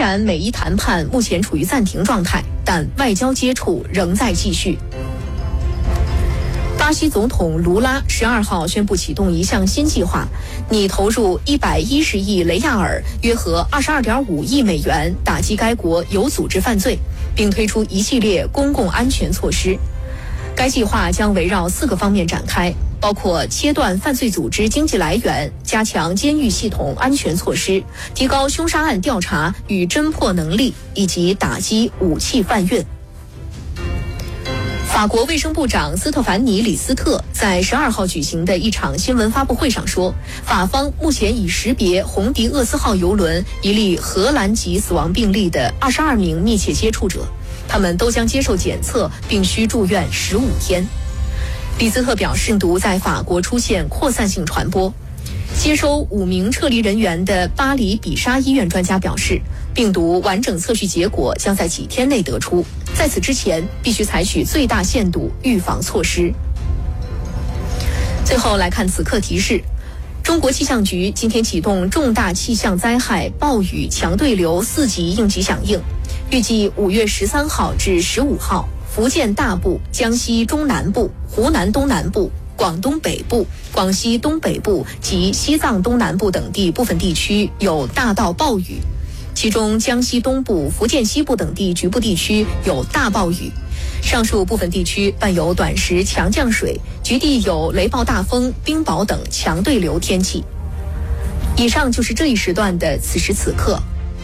然美伊谈判目前处于暂停状态，但外交接触仍在继续。巴西总统卢拉12号宣布启动一项新计划，拟投入110亿雷亚尔，约合22.5亿美元，打击该国有组织犯罪，并推出一系列公共安全措施。该计划将围绕4个方面展开，包括切断犯罪组织经济来源、加强监狱系统安全措施、提高凶杀案调查与侦破能力，以及打击武器贩运。法国卫生部长斯特凡尼·李斯特在12号举行的一场新闻发布会上说，法方目前已识别红迪厄斯号邮轮一例荷兰籍死亡病例的22名密切接触者，他们都将接受检测，并需住院15天。李斯特表示，病毒在法国出现扩散性传播。接收5名撤离人员的巴黎比沙医院专家表示，病毒完整测序结果将在几天内得出，在此之前必须采取最大限度预防措施。最后来看此刻提示，中国气象局今天启动重大气象灾害暴雨强对流4级应急响应，预计5月13号至15号，福建大部、江西中南部、湖南东南部、广东北部、广西东北部及西藏东南部等地部分地区有大到暴雨，其中江西东部、福建西部等地局部地区有大暴雨，上述部分地区伴有短时强降水，局地有雷暴大风、冰雹等强对流天气。以上就是这一时段的此时此刻。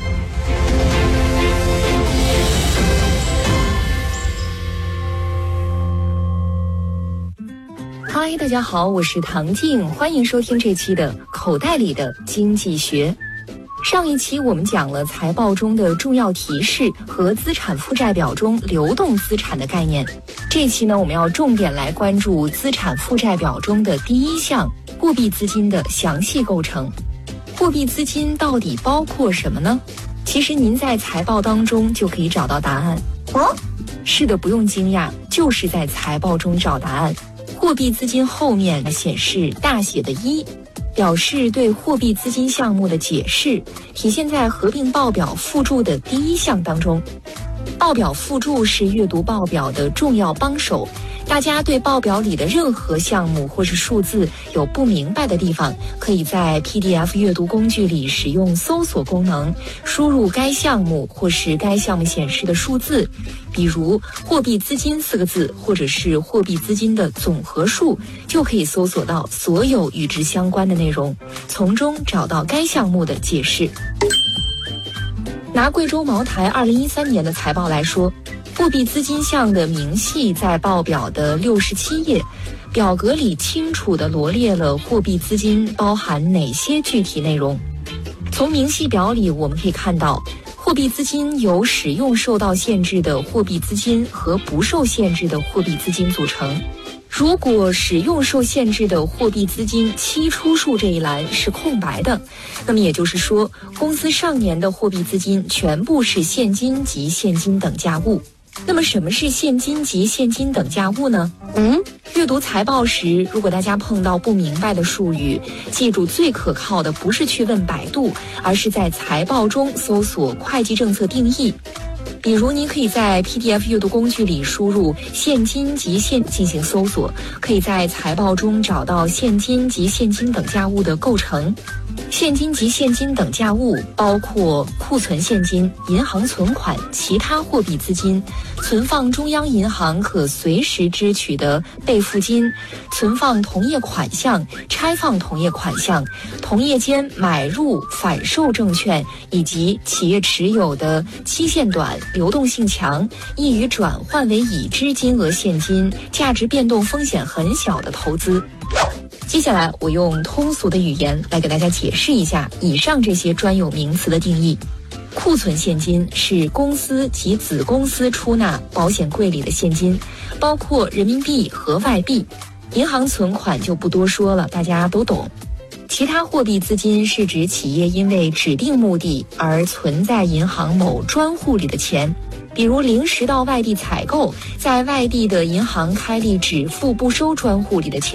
嗨，大家好，我是唐静，欢迎收听这期的口袋里的经济学。上一期我们讲了财报中的重要提示和资产负债表中流动资产的概念。这期呢，我们要重点来关注资产负债表中的第一项货币资金的详细构成。货币资金到底包括什么呢？其实您在财报当中就可以找到答案。是的，不用惊讶，就是在财报中找答案。货币资金后面显示大写的1，表示对货币资金项目的解释，体现在合并报表附注的第1项当中。报表附注是阅读报表的重要帮手，大家对报表里的任何项目或是数字有不明白的地方，可以在 PDF 阅读工具里使用搜索功能，输入该项目或是该项目显示的数字，比如货币资金4个字，或者是货币资金的总和数，就可以搜索到所有与之相关的内容，从中找到该项目的解释。拿贵州茅台2013年的财报来说，货币资金项的明细在报表的67页，表格里清楚地罗列了货币资金包含哪些具体内容。从明细表里我们可以看到，货币资金由使用受到限制的货币资金和不受限制的货币资金组成。如果使用受限制的货币资金期初数这一栏是空白的，那么也就是说，公司上年的货币资金全部是现金及现金等价物。那么什么是现金及现金等价物呢？阅读财报时，如果大家碰到不明白的术语，记住最可靠的不是去问百度，而是在财报中搜索会计政策定义。比如您可以在 PDF 阅读工具里输入现金及进行搜索，可以在财报中找到现金及现金等价物的构成。现金及现金等价物包括库存现金、银行存款、其他货币资金、存放中央银行可随时支取的备付金、存放同业款项、拆放同业款项、同业间买入反售证券，以及企业持有的期限短、流动性强、易于转换为已知金额现金、价值变动风险很小的投资。接下来我用通俗的语言来给大家解释一下以上这些专有名词的定义。库存现金是公司及子公司出纳保险柜里的现金，包括人民币和外币。银行存款就不多说了，大家都懂。其他货币资金是指企业因为指定目的而存在银行某专户里的钱，比如临时到外地采购，在外地的银行开立只付不收专户里的钱。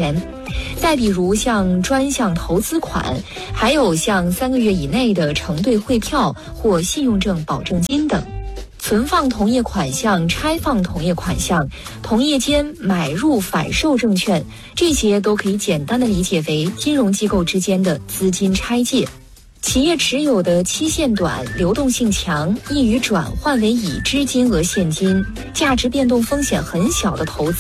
再比如像专项投资款，还有像3个月以内的承兑汇票或信用证保证金等。存放同业款项、拆放同业款项、同业间买入反售证券，这些都可以简单的理解为金融机构之间的资金拆借。企业持有的期限短、流动性强、易于转换为已知金额现金、价值变动风险很小的投资